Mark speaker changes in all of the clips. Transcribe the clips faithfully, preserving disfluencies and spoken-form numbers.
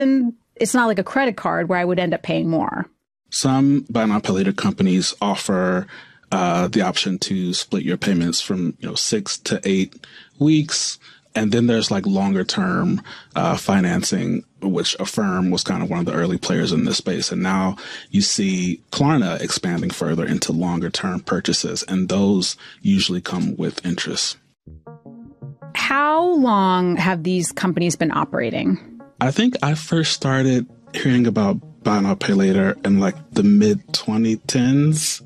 Speaker 1: And it's not like a credit card where I would end up paying more.
Speaker 2: Some buy now, pay later companies offer uh, the option to split your payments from, you know, six to eight weeks. And then there's like longer term uh, financing, which Affirm was kind of one of the early players in this space. And now you see Klarna expanding further into longer term purchases. And those usually come with interest.
Speaker 1: How long have these companies been operating?
Speaker 2: I think I first started hearing about buy now, pay later in like the mid twenty tens.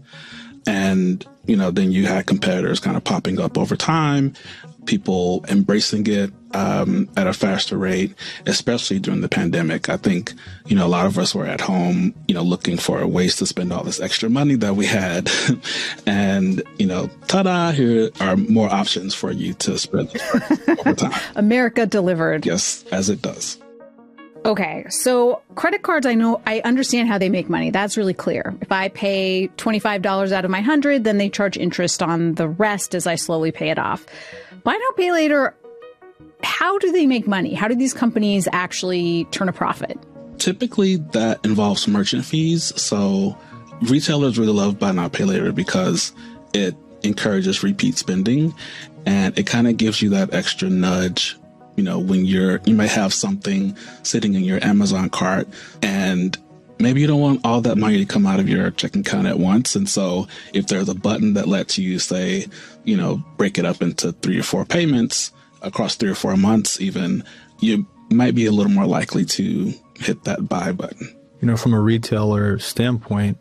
Speaker 2: And, you know, then you had competitors kind of popping up over time, people embracing it um, at a faster rate, especially during the pandemic. I think, you know, a lot of us were at home, you know, looking for ways to spend all this extra money that we had. And, you know, ta-da, here are more options for you to spread over time.
Speaker 1: America delivered.
Speaker 2: Yes, as it does.
Speaker 1: Okay, so credit cards, I know, I understand how they make money. That's really clear. If I pay twenty-five dollars out of my one hundred, then they charge interest on the rest as I slowly pay it off. Buy now, pay later, how do they make money? How do these companies actually turn a profit?
Speaker 2: Typically, that involves merchant fees. So retailers really love buy now, pay later because it encourages repeat spending and it kind of gives you that extra nudge. You know, when you're, you may have something sitting in your Amazon cart and maybe you don't want all that money to come out of your checking account at once. And so if there's a button that lets you say, you know, break it up into three or four payments across three or four months, even, you might be a little more likely to hit that buy button.
Speaker 3: You know, from a retailer standpoint,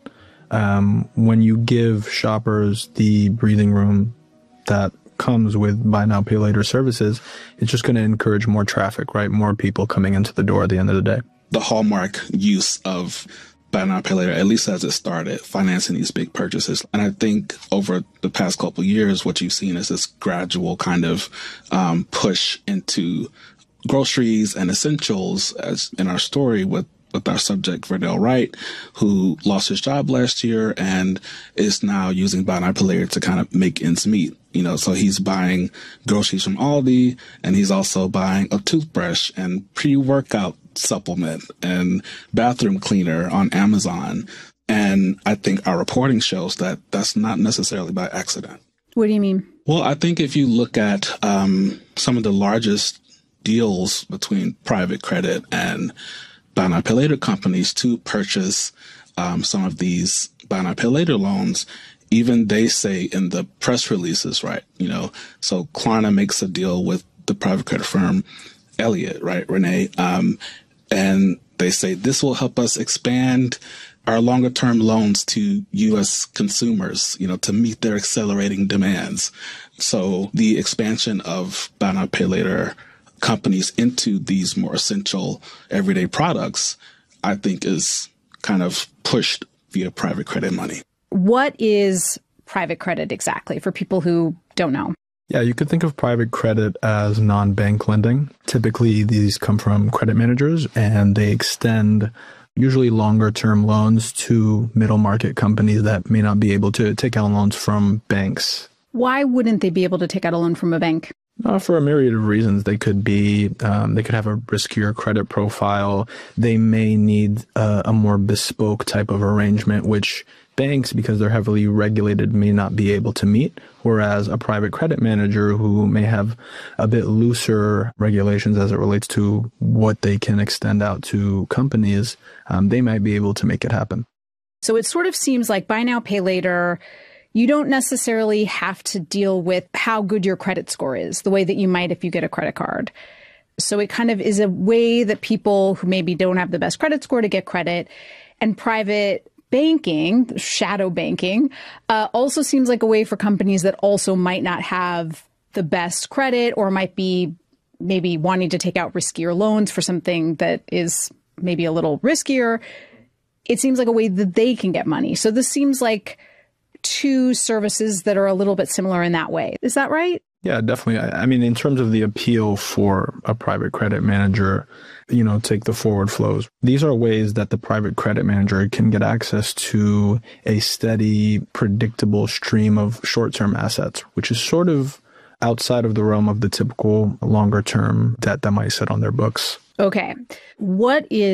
Speaker 3: um, when you give shoppers the breathing room that comes with buy now, pay later services, it's just going to encourage more traffic, right? More people coming into the door at the end of the day.
Speaker 2: The hallmark use of buy now, pay later, at least as it started, financing these big purchases. And I think over the past couple of years, what you've seen is this gradual kind of um, push into groceries and essentials, as in our story with with our subject, Verdell Wright, who lost his job last year and is now using buy now, pay later to kind of make ends meet. You know, so he's buying groceries from Aldi and he's also buying a toothbrush and pre-workout supplement and bathroom cleaner on Amazon. And I think our reporting shows that that's not necessarily by accident.
Speaker 1: What do you mean?
Speaker 2: Well, I think if you look at um, some of the largest deals between private credit and buy now, pay later companies to purchase um, some of these buy now, pay later loans, even they say in the press releases, right? You know, so Klarna makes a deal with the private credit firm Elliott, right, Renee, um, and they say this will help us expand our longer term loans to U S consumers, you know, to meet their accelerating demands. So the expansion of buy now, pay later companies into these more essential everyday products, I think is kind of pushed via private credit money.
Speaker 1: What is private credit exactly for people who don't know?
Speaker 3: Yeah, you could think of private credit as non-bank lending. Typically, these come from credit managers and they extend usually longer term loans to middle market companies that may not be able to take out loans from banks.
Speaker 1: Why wouldn't they be able to take out a loan from a bank?
Speaker 3: Uh, for a myriad of reasons. They could be, um, they could have a riskier credit profile. They may need uh, a more bespoke type of arrangement, which banks, because they're heavily regulated, may not be able to meet. Whereas a private credit manager who may have a bit looser regulations as it relates to what they can extend out to companies, um, they might be able to make it happen.
Speaker 1: So it sort of seems like buy now, pay later, you don't necessarily have to deal with how good your credit score is, the way that you might if you get a credit card. So it kind of is a way that people who maybe don't have the best credit score to get credit. And private banking, shadow banking, uh, also seems like a way for companies that also might not have the best credit or might be maybe wanting to take out riskier loans for something that is maybe a little riskier. It seems like a way that they can get money. So this seems like two services that are a little bit similar in that way. Is that right?
Speaker 3: Yeah, definitely. I, I mean, in terms of the appeal for a private credit manager, you know, take the forward flows. These are ways that the private credit manager can get access to a steady, predictable stream of short-term assets, which is sort of outside of the realm of the typical longer-term debt that might sit on their books.
Speaker 1: Okay. What is